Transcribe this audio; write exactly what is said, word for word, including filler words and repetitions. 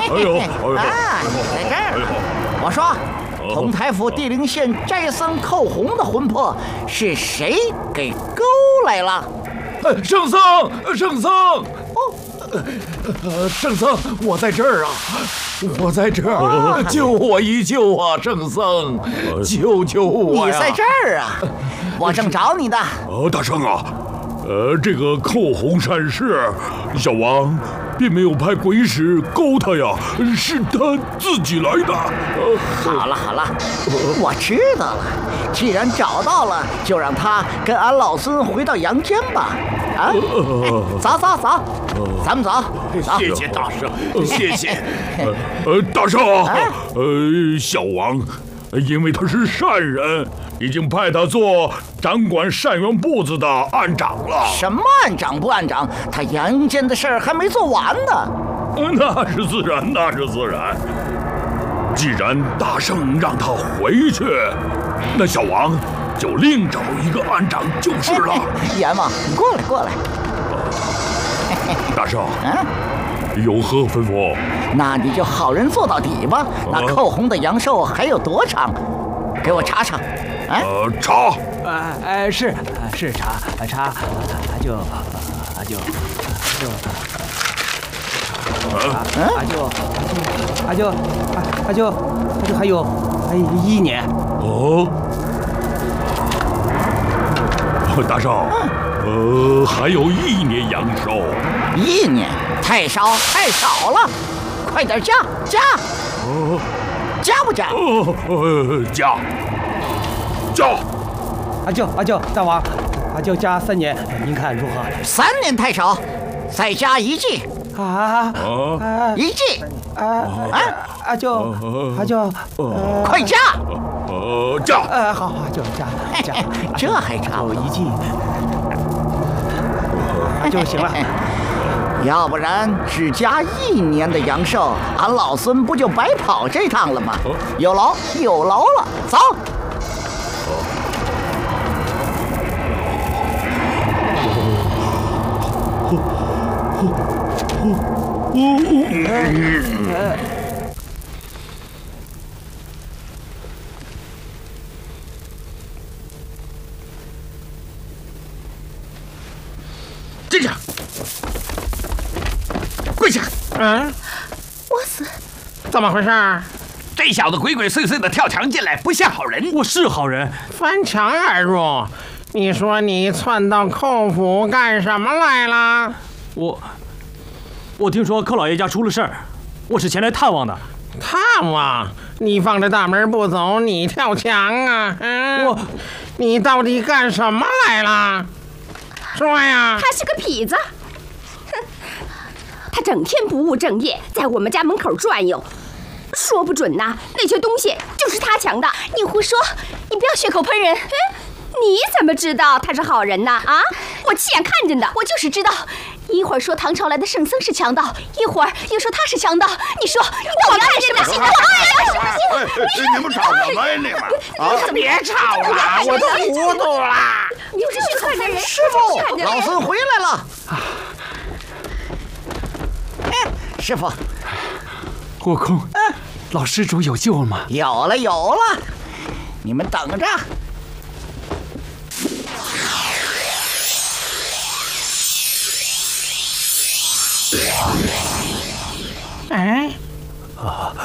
哎呦，哎呦， 啊，在这儿呢。我说，同台府地灵县斋僧寇洪的魂魄是谁给勾来了？ 呃，圣僧，圣僧，哦，呃，圣僧，我在这儿啊，我在这儿，救我一救啊，圣僧，救救我呀！ 你在这儿啊，我正找你呢。 哦，大圣啊，呃，这个寇洪善事，小王并没有派鬼使勾他呀，是他自己来的。呃、 好了好了，我知道了。既然找到了，就让他跟俺老孙回到阳间吧。啊，走走走，咱们走。 谢谢大圣，谢谢。 呃，大圣，呃，小王，因为他是善人，已经派他做掌管善缘部子的案长了。 什么案长不案长？他阳间的事儿还没做完呢。 那是自然，那是自然。既然大圣让他回去，那小王就另找一个案长就是了。 阎王，你过来过来。 大圣， 嗯， 有何吩咐？ 那你就好人做到底吧。那寇洪的阳寿还有多长？给我查查。啊， 呃，查。 哎哎，是是查查，就就就。啊啊就啊就啊就啊就还有还有一年哦，大圣，呃，还有一年阳寿。 一年太少太少了，快点加加！ 哦， 加不加？ 哦，呃，加加！ 啊就啊就大王，啊就加三年，您看如何？ 三年太少，再加一季。 啊啊！一季啊啊啊就啊就快加！ 呃，加！ 呃，好好就加加， 这还差有一季就行了。 要不然只加一年的阳寿，俺老孙不就白跑这趟了吗？有劳有劳了，走。 站着，跪下！ 嗯，我死， 怎么回事？这小子鬼鬼祟祟的跳墙进来，不像好人。 我是好人， 翻墙而入。你说你窜到寇府干什么来了？ 我，我听说寇老爷家出了事儿，我是前来探望的。 探望？你放着大门不走，你跳墙啊？嗯， 我， 你到底干什么来了？说呀！ 他是个痞子，哼，他整天不务正业，在我们家门口转悠，说不准呐，那些东西就是他抢的。你胡说！你不要血口喷人。你怎么知道他是好人呢？啊，我亲眼看见的，我就是知道。一会儿说唐朝来的圣僧是强盗，一会儿又说他是强盗。你说你到底看什么心？ 哎哎，你们吵什么呀？你们啊！ 别吵了，我都糊涂了。 你就是去看的人。 师傅，老孙回来了。哎，师傅， 悟空，老施主有救了吗？ 有了有了，你们等着。 哎。